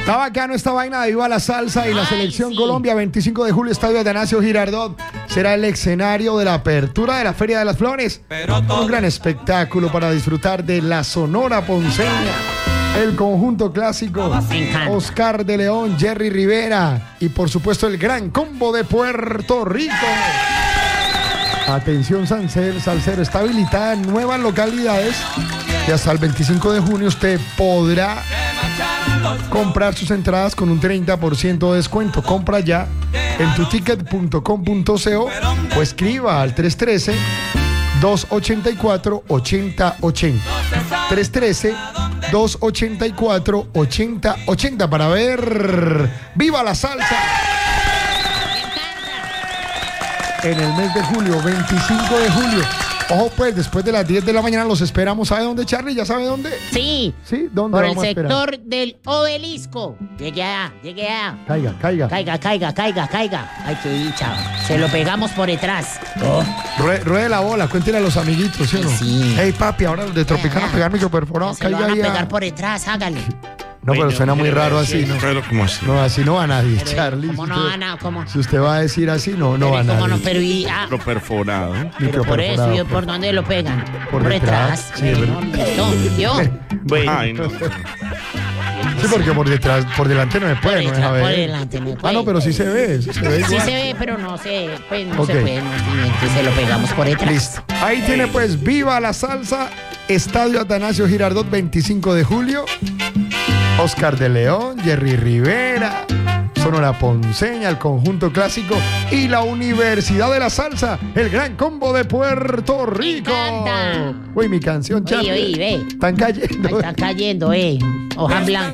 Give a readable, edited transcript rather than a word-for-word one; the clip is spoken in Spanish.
Está bacano esta vaina de Viva la Salsa y la Selección Colombia. 25 de julio, Estadio Atanasio Girardot. Será el escenario de la apertura de la Feria de las Flores. Un gran espectáculo para disfrutar de la Sonora Ponceña. El conjunto clásico, Oscar de León, Jerry Rivera y por supuesto el gran combo de Puerto Rico. Atención Salcero, está habilitada en nuevas localidades y hasta el 25 de junio usted podrá comprar sus entradas con un 30% de descuento. Compra ya en tuticket.com.co o escriba al 313-284-8080. 313-284-8080 para ver ¡Viva la Salsa! En el mes de julio, 25 de julio. Ojo, pues, después de las 10 de la mañana los esperamos. ¿Sabe dónde, Charlie? ¿Ya sabe dónde? Sí. ¿Sí? ¿Dónde por el vamos a esperar? sector del Obelisco. Llegué allá. Caiga. Caiga. Ay, qué dicha. Se lo pegamos por detrás. Ruede la bola, cuéntele a los amiguitos, ¿sí o no? Sí. Hey, papi, ahora los de Tropicana pegar microperforado. Se lo Caiga van a ahí. pegar por detrás, hágale. No, pero suena muy raro así, ¿no? Pero ¿cómo así? No, así no va nadie, Charlie. ¿Cómo Si no usted- van a? ¿Cómo? Si usted va a decir así, no va ¿Cómo no? nadie. Pero Lo perforado. pero por eso, Microperforado. ¿yo por dónde lo pegan? Por detrás. Sí, Bueno, listo. ¿Yo? Ay, no. Sí, porque por detrás, por delante no me puede, no deja por ver. delante no Ah, puede. no, pero sí se ve, sí se ve Sí igual. se ve, pero no se, pues, no Ok. se puede. No, entonces se lo pegamos por detrás. Listo. Ahí tiene pues Viva la Salsa, Estadio Atanasio Girardot, 25 de julio. Oscar de León, Jerry Rivera, Sonora Ponceña, el conjunto clásico y la Universidad de la Salsa, el gran combo de Puerto Rico. encanta. Uy, mi canción, Charlie. Oye, ve. Están cayendo. Ahí está cayendo, hoja en blanco.